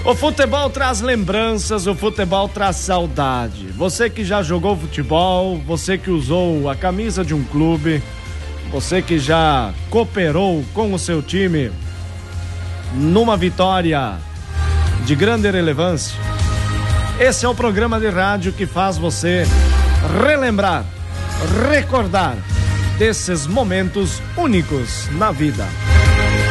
O futebol traz lembranças, o futebol traz saudade. Você que já jogou futebol, você que usou a camisa de um clube, você que já cooperou com o seu time numa vitória de grande relevância. Esse é o programa de rádio que faz você relembrar, recordar desses momentos únicos na vida.